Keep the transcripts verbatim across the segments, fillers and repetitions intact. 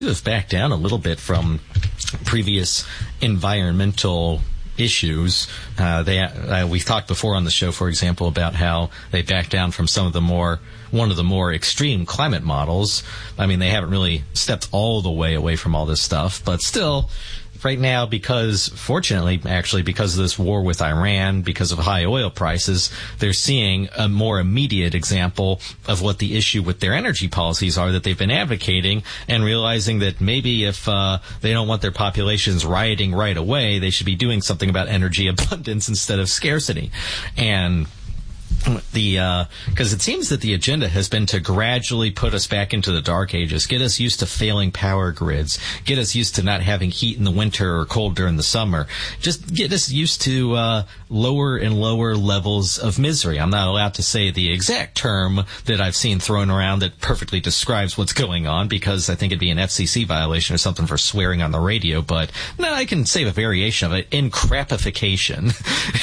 have backed down a little bit from previous environmental issues. Uh, they uh, we've talked before on the show, for example, about how they backed down from some of the more one of the more extreme climate models. I mean, they haven't really stepped all the way away from all this stuff, but still, right now, because fortunately, actually, because of this war with Iran, because of high oil prices, they're seeing a more immediate example of what the issue with their energy policies are that they've been advocating, and realizing that maybe if uh, they don't want their populations rioting right away, they should be doing something about energy abundance instead of scarcity. And the uh because it seems that the agenda has been to gradually put us back into the dark ages, get us used to failing power grids, get us used to not having heat in the winter or cold during the summer, just get us used to uh lower and lower levels of misery. I'm not allowed to say the exact term that I've seen thrown around that perfectly describes what's going on, because I think it'd be an F C C violation or something for swearing on the radio, but no, I can say a variation of it. Encrapification.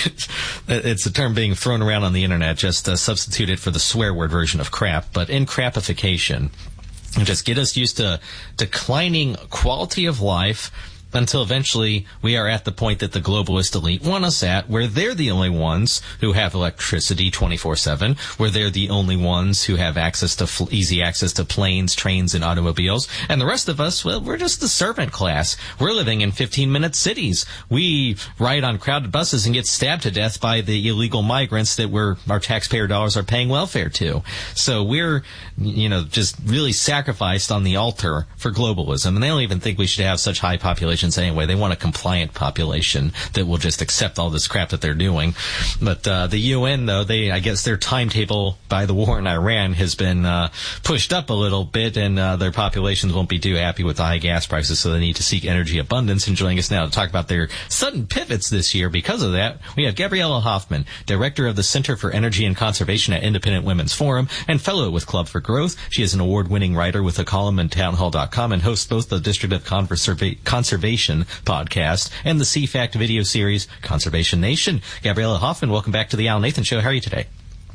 It's a term being thrown around on the internet, just uh, substituted for the swear word version of crap, but encrapification. Just get us used to declining quality of life until eventually we are at the point that the globalist elite want us at, where they're the only ones who have electricity twenty-four seven, where they're the only ones who have access to fl- easy access to planes, trains, and automobiles. And the rest of us, well, we're just the servant class. We're living in fifteen-minute cities. We ride on crowded buses and get stabbed to death by the illegal migrants that we're, our taxpayer dollars are paying welfare to. So we're, you know, just really sacrificed on the altar for globalism. And they don't even think we should have such high populations anyway. They want a compliant population that will just accept all this crap that they're doing. But uh, the U N, though, they I guess their timetable by the war in Iran has been uh, pushed up a little bit, and uh, their populations won't be too happy with the high gas prices, so they need to seek energy abundance. And joining us now to talk about their sudden pivots this year because of that, we have Gabriella Hoffman, Director of the Center for Energy and Conservation at Independent Women's Forum and Fellow with Club for Growth. She is an award-winning writer with a column in townhall dot com and hosts both the District of Conserva- Conservation podcast and the C FACT video series Conservation Nation. Gabriella Hoffman, welcome back to the Al Nathan Show. How are you today?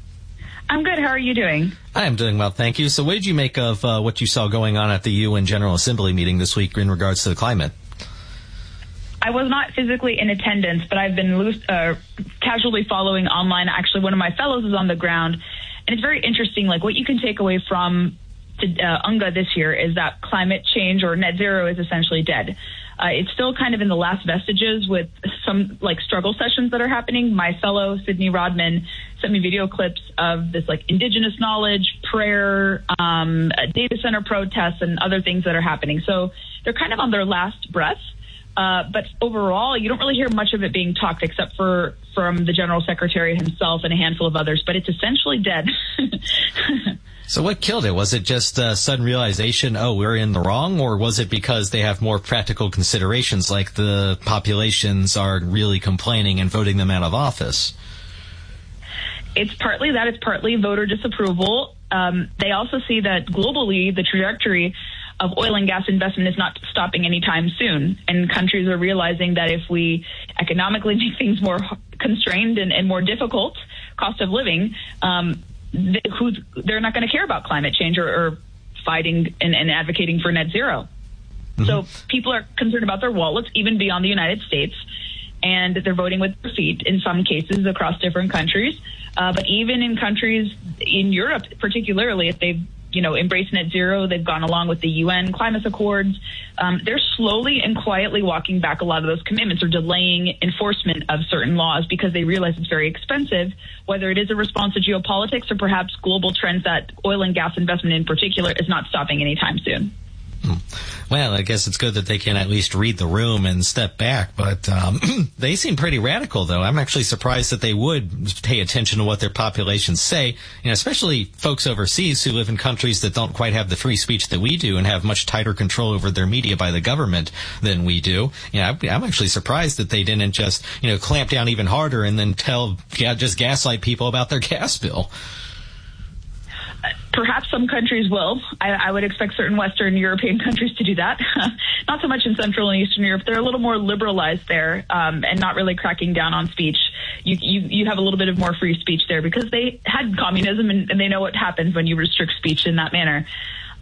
I'm good. How are you doing? I am doing well, thank you. So what did you make of uh, what you saw going on at the U N General Assembly meeting this week in regards to the climate? I was not physically in attendance, but I've been loose, uh, casually following online. Actually, one of my fellows is on the ground, and it's very interesting. Like, what you can take away from to, uh, UNGA this year is that climate change or net zero is essentially dead. Uh, it's still kind of in the last vestiges with some like struggle sessions that are happening. My fellow Sydney Rodman sent me video clips of this like indigenous knowledge, prayer, um, data center protests, and other things that are happening. So they're kind of on their last breath. Uh, but overall, you don't really hear much of it being talked except for from the General Secretary himself and a handful of others. But it's essentially dead. So what killed it? Was it just a sudden realization, oh, we're in the wrong? Or was it because they have more practical considerations, like the populations are really complaining and voting them out of office? It's partly that. It's partly voter disapproval. Um, they also see that globally, the trajectory of oil and gas investment is not stopping anytime soon. And countries are realizing that if we economically make things more constrained and, and more difficult, cost of living, um, They, who's, they're not going to care about climate change or, or fighting and, and advocating for net zero. Mm-hmm. So people are concerned about their wallets, even beyond the United States, and they're voting with their feet in some cases across different countries. Uh, but even in countries in Europe, particularly, if they've you know, embraced net zero, they've gone along with the U N climate accords. Um, they're slowly and quietly walking back a lot of those commitments or delaying enforcement of certain laws because they realize it's very expensive, whether it is a response to geopolitics or perhaps global trends that oil and gas investment in particular is not stopping anytime soon. Well, I guess it's good that they can at least read the room and step back, but um, they seem pretty radical, though. I'm actually surprised that they would pay attention to what their populations say, you know, especially folks overseas who live in countries that don't quite have the free speech that we do and have much tighter control over their media by the government than we do. You know, I'm actually surprised that they didn't just, you know, clamp down even harder and then tell, yeah, just gaslight people about their gas bill. Perhaps some countries will. I, I would expect certain Western European countries to do that. Not so much in Central and Eastern Europe. They're a little more liberalized there um, and not really cracking down on speech. You, you you have a little bit of more free speech there because they had communism and, and they know what happens when you restrict speech in that manner.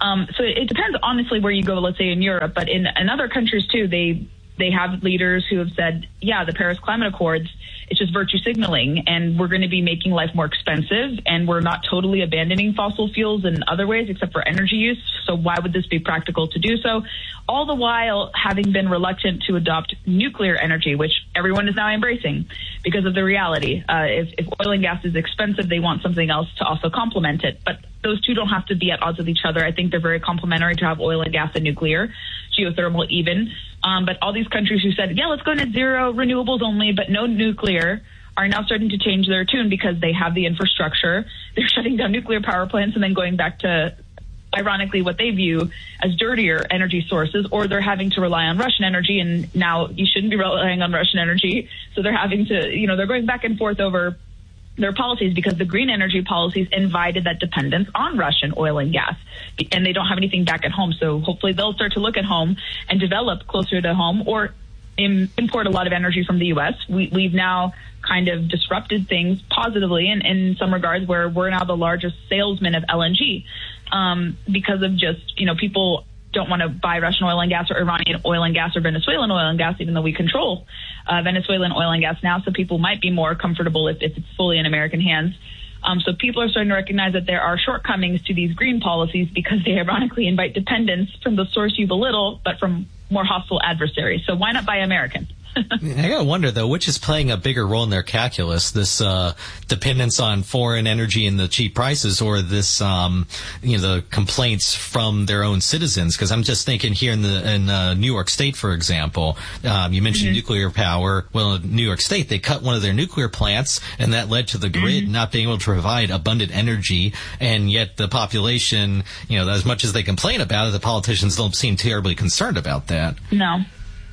Um, so it, it depends, honestly, where you go, let's say in Europe, but in, in other countries too, they they have leaders who have said, yeah, the Paris Climate Accords, it's just virtue signaling, and we're going to be making life more expensive, and we're not totally abandoning fossil fuels in other ways except for energy use. So why would this be practical to do so? All the while having been reluctant to adopt nuclear energy, which everyone is now embracing because of the reality. Uh, if, if oil and gas is expensive, they want something else to also complement it. But those two don't have to be at odds with each other. I think they're very complementary to have oil and gas and nuclear, geothermal even. Um, but all these countries who said, yeah, let's go net zero, renewables only, but no nuclear, are now starting to change their tune because they have the infrastructure. They're shutting down nuclear power plants and then going back to, ironically, what they view as dirtier energy sources, or they're having to rely on Russian energy, and now you shouldn't be relying on Russian energy. So they're having to, you know, they're going back and forth over their policies because the green energy policies invited that dependence on Russian oil and gas, and they don't have anything back at home. So hopefully they'll start to look at home and develop closer to home, or im- import a lot of energy from the U S. We, we've now kind of disrupted things positively in, in some regards, where we're now the largest salesman of L N G um, because of just, you know, people don't want to buy Russian oil and gas or Iranian oil and gas or Venezuelan oil and gas, even though we control uh, Venezuelan oil and gas now. So people might be more comfortable if, if it's fully in American hands. Um, so people are starting to recognize that there are shortcomings to these green policies because they ironically invite dependence from the source you belittle, but from more hostile adversaries. So why not buy American? I gotta wonder, though, which is playing a bigger role in their calculus, this uh dependence on foreign energy and the cheap prices, or this, um you know, the complaints from their own citizens? Because I'm just thinking here in the in uh, New York State, for example, um you mentioned mm-hmm. nuclear power. Well, in New York State, they cut one of their nuclear plants, and that led to the grid mm-hmm. not being able to provide abundant energy, and yet the population, you know, as much as they complain about it, the politicians don't seem terribly concerned about that. No.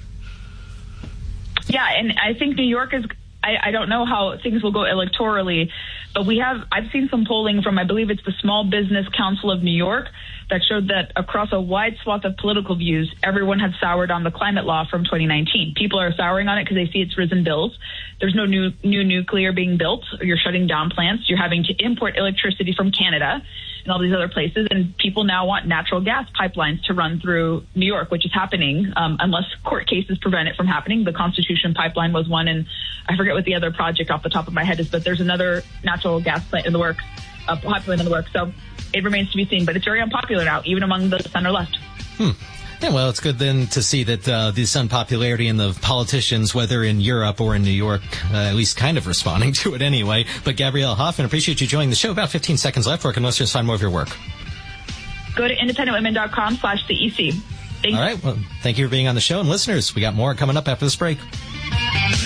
Yeah, and I think New York is, I, I don't know how things will go electorally, but we have, I've seen some polling from, I believe it's the Small Business Council of New York, that showed that across a wide swath of political views, everyone had soured on the climate law from twenty nineteen. People are souring on it because they see it's risen bills. There's no new, new nuclear being built. You're shutting down plants. You're having to import electricity from Canada and all these other places, and people now want natural gas pipelines to run through New York, which is happening um, unless court cases prevent it from happening. The Constitution pipeline was one, and I forget what the other project off the top of my head is, but there's another natural gas plant in the works, a pipeline in the works. So it remains to be seen, but it's very unpopular now, even among the center left. Hmm. Yeah, well, it's good then to see that uh, this unpopularity in the politicians, whether in Europe or in New York, uh, at least kind of responding to it anyway. But Gabrielle Hoffman, appreciate you joining the show. About fifteen seconds left. Where can listeners find more of your work? Go to independent women dot com slash C E C. Thank All right. Well, thank you for being on the show. And listeners, we got more coming up after this break.